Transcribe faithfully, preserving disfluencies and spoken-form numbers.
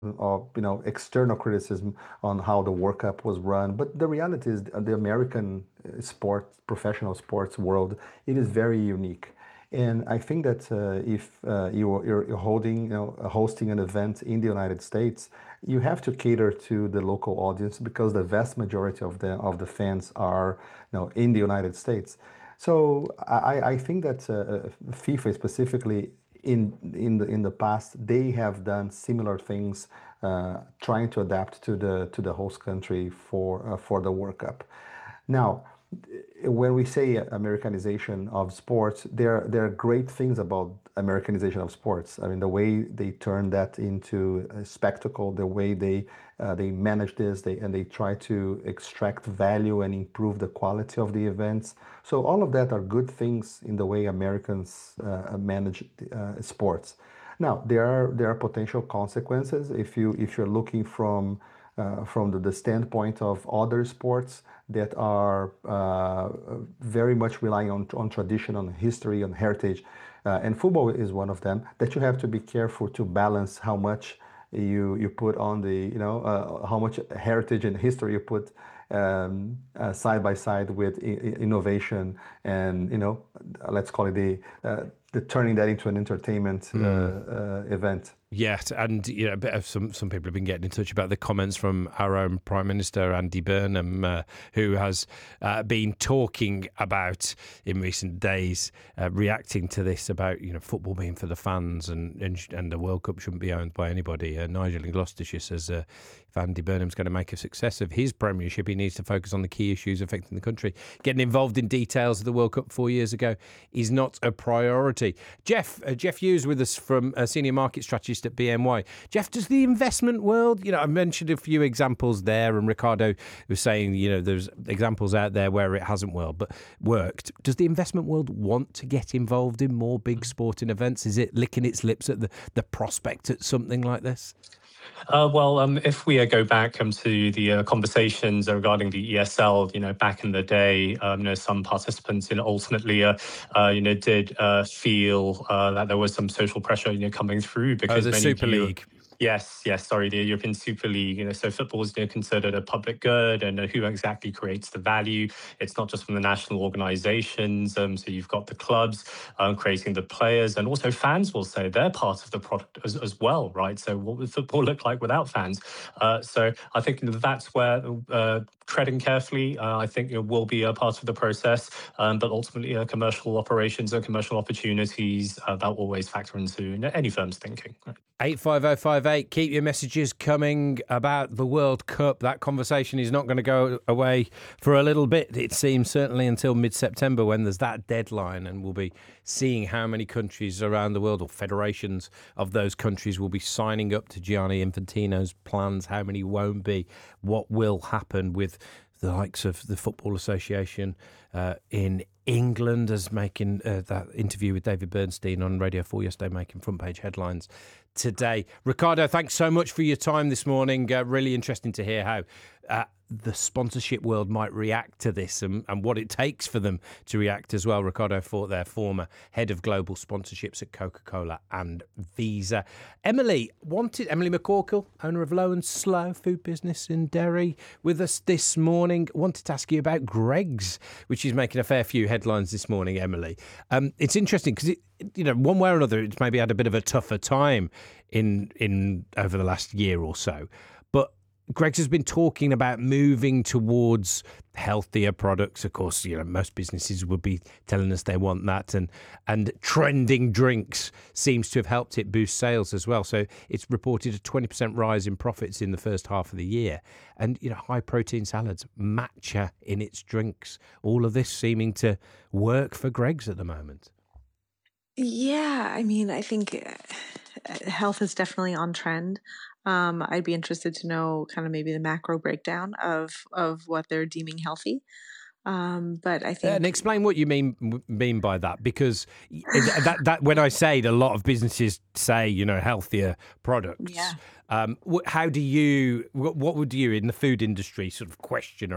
of you know external criticism on how the World Cup was run, but the reality is the American uh, sport, professional sports world, it is very unique. And I think that uh, if uh, you, you're, you're holding, you know, uh, hosting an event in the United States, you have to cater to the local audience because the vast majority of the of the fans are, you know, in the United States. So I, I think that uh, uh, FIFA specifically in in the in the past they have done similar things, uh, trying to adapt to the to the host country for uh, for the World Cup. Now, when we say Americanization of sports, there there are great things about Americanization of sports. I mean, the way they turn that into a spectacle, the way they uh, they manage this, they and they try to extract value and improve the quality of the events. So all of that are good things in the way Americans uh, manage uh, sports. Now, there are there are potential consequences if you if you're looking from uh, from the, the standpoint of other sports that are uh, very much relying on on tradition, on history, on heritage, uh, and football is one of them. That you have to be careful to balance how much you you put on the you know uh, how much heritage and history you put um, uh, side by side with I- innovation and you know let's call it the uh, the turning that into an entertainment uh, Mm. uh, event. Yes, and you know, a bit of some some people have been getting in touch about the comments from our own Prime Minister Andy Burnham, uh, who has uh, been talking about in recent days, uh, reacting to this about you know football being for the fans and and, and the World Cup shouldn't be owned by anybody. Uh, Nigel in Gloucestershire says uh, if Andy Burnham's going to make a success of his premiership, he needs to focus on the key issues affecting the country. Getting involved in details of the World Cup four years ago is not a priority. Jeff uh, Jeff Hughes with us from uh, Senior Market Strategist at B N Y. Jeff, does the investment world, you know, I mentioned a few examples there, and Ricardo was saying, you know, there's examples out there where it hasn't well, but worked. Does the investment world want to get involved in more big sporting events? Is it licking its lips at the, the prospect at something like this? Uh, well, um, if we uh, go back um, to the uh, conversations regarding the E S L, you know, back in the day, um, you know, some participants, you know, ultimately, uh, uh, you know, did uh, feel uh, that there was some social pressure, you know, coming through Oh, because the many Super view. League. Yes, yes, sorry, the European Super League. You know, so football is you know, considered a public good, and uh, who exactly creates the value? It's not just from the national organisations. Um, so you've got the clubs um, creating the players, and also fans will say they're part of the product as, as well, right? So what would football look like without fans? Uh, so I think you know, that's where uh, treading carefully, uh, I think, you know, will be a part of the process. Um, but ultimately, uh, commercial operations and commercial opportunities uh, that will always factor into you know, any firm's thinking. Right? eight five oh five eight. Keep your messages coming about the World Cup. That conversation is not going to go away for a little bit, it seems, certainly until mid-September when there's that deadline, and we'll be seeing how many countries around the world or federations of those countries will be signing up to Gianni Infantino's plans, how many won't be, what will happen with the likes of the Football Association uh, in England, as making uh, that interview with David Bernstein on Radio four yesterday, making front page headlines today. Ricardo, thanks so much for your time this morning. Uh, really interesting to hear how uh, the sponsorship world might react to this and, and what it takes for them to react as well. Ricardo Fort, their former head of global sponsorships at Coca-Cola and Visa. Emily wanted Emily McCorkle, owner of Low and Slow food business in Derry, with us this morning. Wanted to ask you about Greggs, which is making a fair few headlines this morning. Emily, um, it's interesting because it, you know, one way or another, it's maybe had a bit of a tougher time in in over the last year or so, but Greggs has been talking about moving towards healthier products. Of course, you know, most businesses would be telling us they want that, and and trending drinks seems to have helped it boost sales as well. So it's reported a twenty percent rise in profits in the first half of the year. And, you know, high protein salads, matcha in its drinks, all of this seeming to work for Greggs at the moment. Yeah, I mean, I think uh, health is definitely on trend. Um, I'd be interested to know kind of maybe the macro breakdown of of what they're deeming healthy. Um, but I Uh, And think, explain what you mean mean by that, because that that when I say that a lot of businesses say, you know, healthier products, yeah. um, wh- how do you, wh- what would you in the food industry sort of question